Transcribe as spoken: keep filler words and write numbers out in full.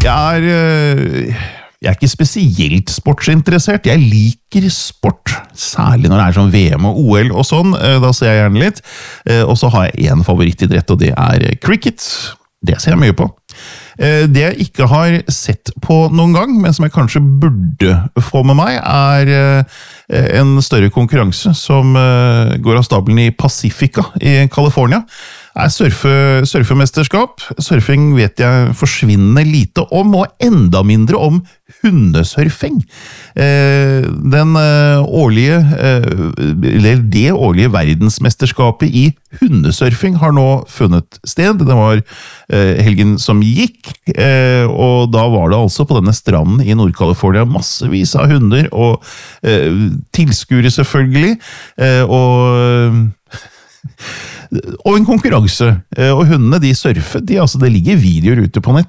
Jeg er, jeg er ikke spesielt sportsinteressert. Jeg liker sport, særlig når det er sånn V M og O L og sånn. Da ser jeg gjerne litt. Og så har jeg en favorittidrett, og det er cricket. Det ser jeg mye på. Det jeg ikke har sett på noen gang, men som jeg kanskje burde få med meg, er en større konkurranse som går av stabelen i Pacifica i California. Er surfe, surfemesterskap. Surfing vet jeg forsvinner lite om, og enda mindre om hundesurfing. Den årlige, eller det årlige verdensmesterskapet i hundesurfing har nå funnet sted. Det var helgen som gikk, og da var det altså på denne stranden i Nord-California massevis av hunder, og tilskuere selvfølgelig, og og en konkurranse, og hundene de surfer, de, altså, det ligger videoer ute på nett,